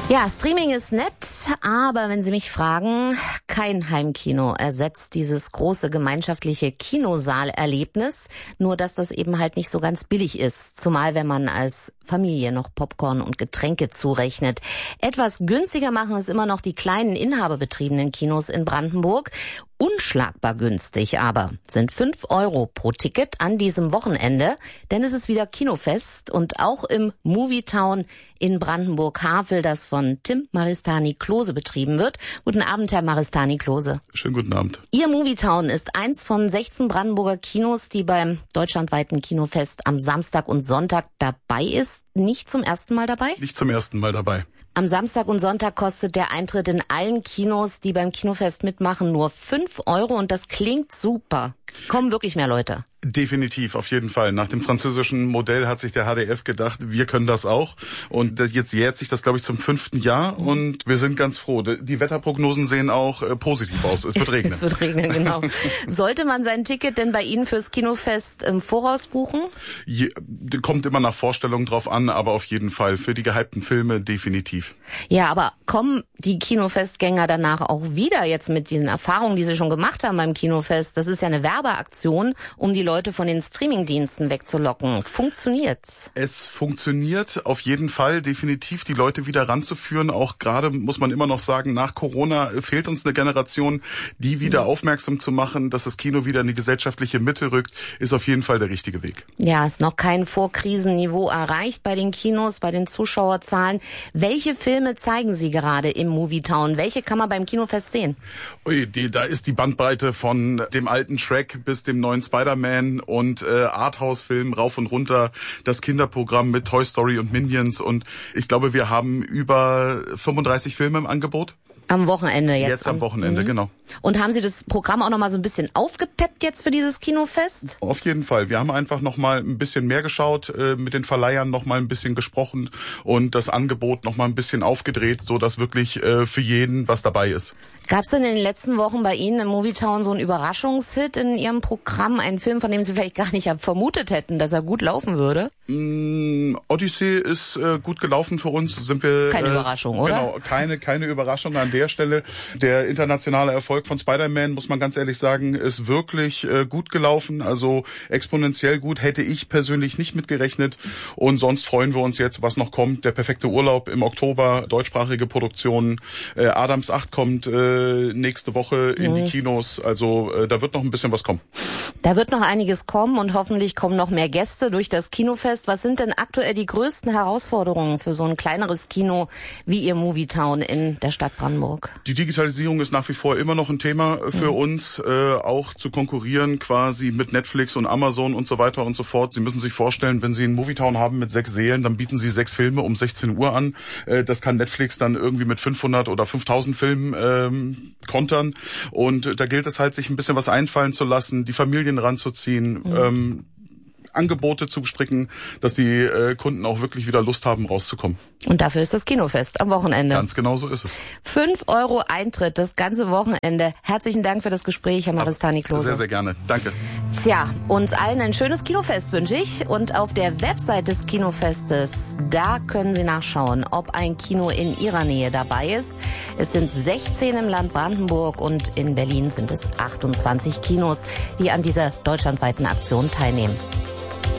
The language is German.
Ja, Streaming ist nett, aber wenn Sie mich fragen, kein Heimkino ersetzt dieses große gemeinschaftliche Kinosaalerlebnis, nur dass das eben halt nicht so ganz billig ist, zumal wenn man als Familie noch Popcorn und Getränke zurechnet. Etwas günstiger machen es immer noch die kleinen inhaberbetriebenen Kinos in Brandenburg. Unschlagbar günstig aber sind 5 Euro pro Ticket an diesem Wochenende, denn es ist wieder Kinofest und auch im Movietown in Brandenburg-Havel, das von Tim Maristani-Klose betrieben wird. Guten Abend, Herr Maristani-Klose. Schönen guten Abend. Ihr Movietown ist eins von 16 Brandenburger Kinos, die beim deutschlandweiten Kinofest am Samstag und Sonntag dabei ist. Nicht zum ersten Mal dabei? Nicht zum ersten Mal dabei. Am Samstag und Sonntag kostet der Eintritt in allen Kinos, die beim Kinofest mitmachen, nur 5 Euro und das klingt super. Kommen wirklich mehr Leute? Definitiv, auf jeden Fall. Nach dem französischen Modell hat sich der HDF gedacht, wir können das auch. Und jetzt jährt sich das, glaube ich, zum 5. Jahr und wir sind ganz froh. Die Wetterprognosen sehen auch positiv aus. Es wird regnen. Es wird regnen, genau. Sollte man sein Ticket denn bei Ihnen fürs Kinofest im Voraus buchen? Kommt immer nach Vorstellung drauf an, aber auf jeden Fall für die gehypten Filme definitiv. Ja, aber kommen die Kinofestgänger danach auch wieder jetzt mit den Erfahrungen, die sie schon gemacht haben beim Kinofest? Das ist ja eine Werbeaktion, um die Leute von den Streamingdiensten wegzulocken. Funktioniert's? Es funktioniert auf jeden Fall, definitiv die Leute wieder ranzuführen. Auch gerade muss man immer noch sagen, nach Corona fehlt uns eine Generation, die wieder aufmerksam zu machen, dass das Kino wieder in die gesellschaftliche Mitte rückt, ist auf jeden Fall der richtige Weg. Ja, ist noch kein Vorkrisenniveau erreicht bei den Kinos, bei den Zuschauerzahlen. Welche Filme zeigen Sie gerade im Movietown? Welche kann man beim Kinofest sehen? Ui, da ist die Bandbreite von dem alten Shrek bis dem neuen Spider-Man und Arthouse-Film rauf und runter, das Kinderprogramm mit Toy Story und Minions und ich glaube, wir haben über 35 Filme im Angebot. Am Wochenende jetzt? Jetzt am Wochenende, genau. Und haben Sie das Programm auch noch mal so ein bisschen aufgepeppt jetzt für dieses Kinofest? Auf jeden Fall. Wir haben einfach noch mal ein bisschen mehr geschaut, mit den Verleihern noch mal ein bisschen gesprochen und das Angebot noch mal ein bisschen aufgedreht, so dass wirklich für jeden was dabei ist. Gab es denn in den letzten Wochen bei Ihnen im Movietown so einen Überraschungshit in Ihrem Programm? Einen Film, von dem Sie vielleicht gar nicht vermutet hätten, dass er gut laufen würde? Odyssey ist gut gelaufen für uns. Sind wir keine Überraschung, oder? Genau, keine Überraschung an der Stelle. Der internationale Erfolg von Spider-Man, muss man ganz ehrlich sagen, ist wirklich gut gelaufen. Also exponentiell gut, hätte ich persönlich nicht mitgerechnet. Und sonst freuen wir uns jetzt, was noch kommt. Der perfekte Urlaub im Oktober, deutschsprachige Produktionen. Adams 8 kommt nächste Woche in die Kinos. Also da wird noch ein bisschen was kommen. Da wird noch einiges kommen und hoffentlich kommen noch mehr Gäste durch das Kinofest. Was sind denn aktuell die größten Herausforderungen für so ein kleineres Kino wie Ihr Movietown in der Stadt Brandenburg? Die Digitalisierung ist nach wie vor immer noch ein Thema für uns, auch zu konkurrieren quasi mit Netflix und Amazon und so weiter und so fort. Sie müssen sich vorstellen, wenn Sie einen Movietown haben mit 6 Sälen, dann bieten Sie 6 Filme um 16 Uhr an. Das kann Netflix dann irgendwie mit 500 oder 5000 Filmen kontern. Und da gilt es halt, sich ein bisschen was einfallen zu lassen, die Familien ranzuziehen, Angebote zu stricken, dass die Kunden auch wirklich wieder Lust haben, rauszukommen. Und dafür ist das Kinofest am Wochenende. Ganz genau so ist es. 5 Euro Eintritt, das ganze Wochenende. Herzlichen Dank für das Gespräch, Herr Maristani-Klose. Sehr, sehr gerne. Danke. Tja, uns allen ein schönes Kinofest wünsche ich. Und auf der Website des Kinofestes, da können Sie nachschauen, ob ein Kino in Ihrer Nähe dabei ist. Es sind 16 im Land Brandenburg und in Berlin sind es 28 Kinos, die an dieser deutschlandweiten Aktion teilnehmen.